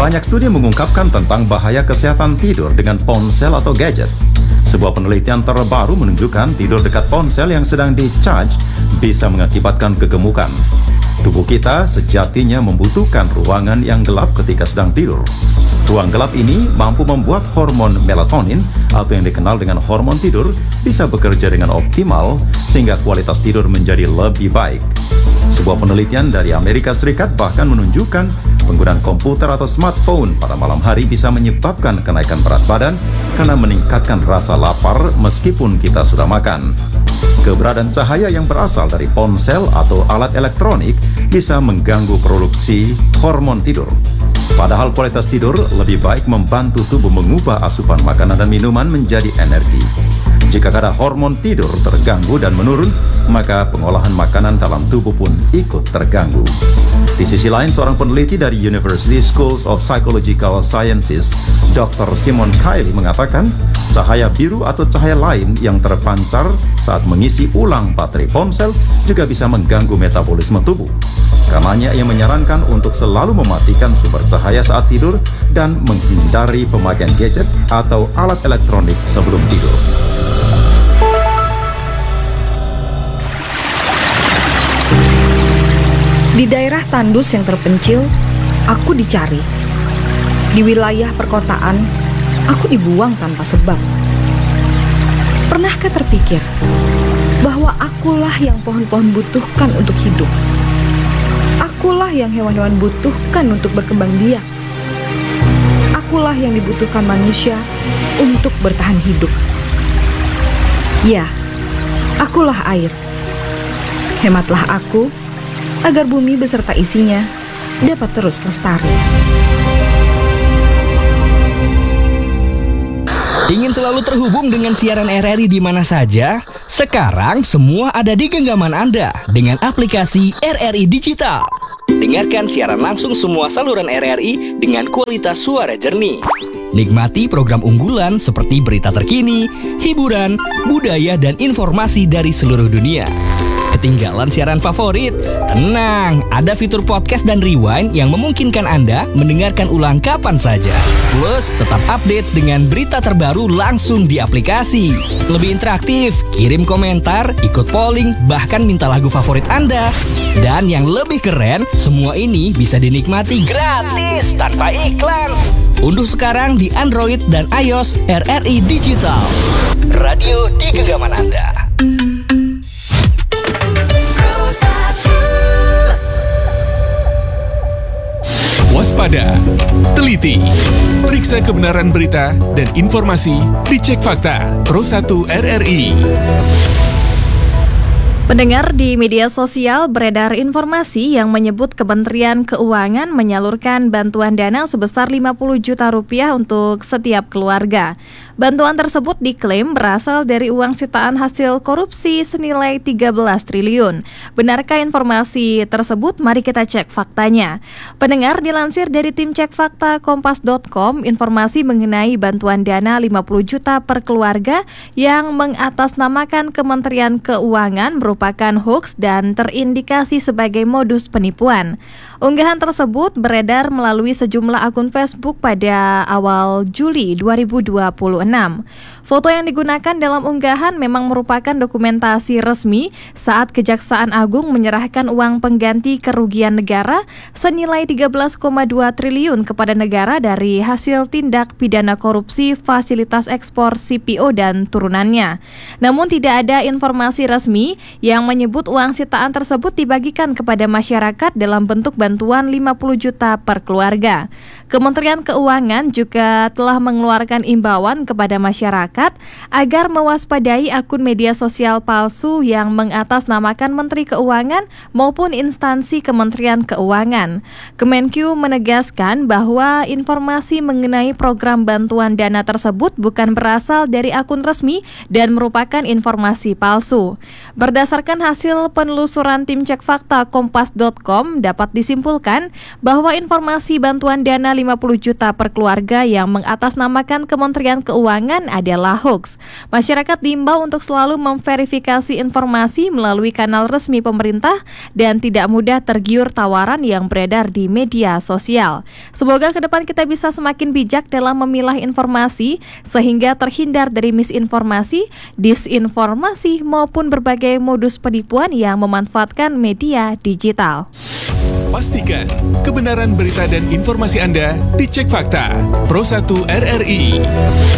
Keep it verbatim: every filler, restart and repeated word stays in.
Banyak studi mengungkapkan tentang bahaya kesehatan tidur dengan ponsel atau gadget. Sebuah penelitian terbaru menunjukkan tidur dekat ponsel yang sedang di-charge bisa mengakibatkan kegemukan. Tubuh kita sejatinya membutuhkan ruangan yang gelap ketika sedang tidur. Ruang gelap ini mampu membuat hormon melatonin atau yang dikenal dengan hormon tidur bisa bekerja dengan optimal sehingga kualitas tidur menjadi lebih baik. Sebuah penelitian dari Amerika Serikat bahkan menunjukkan penggunaan komputer atau smartphone pada malam hari bisa menyebabkan kenaikan berat badan karena meningkatkan rasa lapar meskipun kita sudah makan. Keberadaan cahaya yang berasal dari ponsel atau alat elektronik bisa mengganggu produksi hormon tidur. Padahal kualitas tidur lebih baik membantu tubuh mengubah asupan makanan dan minuman menjadi energi. Jika kadar hormon tidur terganggu dan menurun, maka pengolahan makanan dalam tubuh pun ikut terganggu. Di sisi lain, seorang peneliti dari University Schools of Psychological Sciences, doktor Simon Kiley mengatakan, cahaya biru atau cahaya lain yang terpancar saat mengisi ulang baterai ponsel juga bisa mengganggu metabolisme tubuh. Karenanya ia menyarankan untuk selalu mematikan sumber cahaya saat tidur dan menghindari pemakaian gadget atau alat elektronik sebelum tidur. Di daerah tandus yang terpencil, aku dicari. Di wilayah perkotaan, aku dibuang tanpa sebab. Pernahkah terpikir bahwa akulah yang pohon-pohon butuhkan untuk hidup? Akulah yang hewan-hewan butuhkan untuk berkembang biak. Akulah yang dibutuhkan manusia untuk bertahan hidup. Ya, akulah air. Hematlah aku agar bumi beserta isinya dapat terus lestari. Ingin selalu terhubung dengan siaran R R I di mana saja? Sekarang semua ada di genggaman Anda dengan aplikasi R R I Digital. Dengarkan siaran langsung semua saluran R R I dengan kualitas suara jernih. Nikmati program unggulan seperti berita terkini, hiburan, budaya, dan informasi dari seluruh dunia. Ketinggalan siaran favorit? Tenang, ada fitur podcast dan rewind yang memungkinkan Anda mendengarkan ulang kapan saja. Plus, tetap update dengan berita terbaru langsung di aplikasi. Lebih interaktif, kirim komentar, ikut polling, bahkan minta lagu favorit Anda. Dan yang lebih keren, semua ini bisa dinikmati gratis tanpa iklan. Unduh sekarang di Android dan iOS R R I Digital. Radio di genggaman Anda. Waspada, teliti, periksa kebenaran berita dan informasi, dicek fakta. Pro satu R R I. Pendengar, di media sosial beredar informasi yang menyebut Kementerian Keuangan menyalurkan bantuan dana sebesar lima puluh juta rupiah untuk setiap keluarga. Bantuan tersebut diklaim berasal dari uang sitaan hasil korupsi senilai tiga belas triliun. Benarkah informasi tersebut? Mari kita cek faktanya. Pendengar, dilansir dari tim cek fakta kompas dot com, informasi mengenai bantuan dana lima puluh juta per keluarga yang mengatasnamakan Kementerian Keuangan merupakan hoax dan terindikasi sebagai modus penipuan. Unggahan tersebut beredar melalui sejumlah akun Facebook pada awal Juli dua ribu dua puluh enam. Foto yang digunakan dalam unggahan memang merupakan dokumentasi resmi saat Kejaksaan Agung menyerahkan uang pengganti kerugian negara senilai tiga belas koma dua triliun kepada negara dari hasil tindak pidana korupsi fasilitas ekspor C P O dan turunannya. Namun tidak ada informasi resmi yang menyebut uang sitaan tersebut dibagikan kepada masyarakat dalam bentuk bantuan lima puluh juta per keluarga. Kementerian Keuangan juga telah mengeluarkan imbauan kepada masyarakat agar mewaspadai akun media sosial palsu yang mengatasnamakan Menteri Keuangan maupun instansi Kementerian Keuangan. Kemenkyu menegaskan bahwa informasi mengenai program bantuan dana tersebut bukan berasal dari akun resmi dan merupakan informasi palsu. Berdasarkan hasil penelusuran tim cek fakta kompas dot com, dapat disimpulkan menyimpulkan bahwa informasi bantuan dana lima puluh juta per keluarga yang mengatasnamakan Kementerian Keuangan adalah hoax. Masyarakat diimbau untuk selalu memverifikasi informasi melalui kanal resmi pemerintah dan tidak mudah tergiur tawaran yang beredar di media sosial. Semoga ke depan kita bisa semakin bijak dalam memilah informasi sehingga terhindar dari misinformasi, disinformasi maupun berbagai modus penipuan yang memanfaatkan media digital. Pastikan kebenaran berita dan informasi Anda dicek fakta. Pro satu R R I.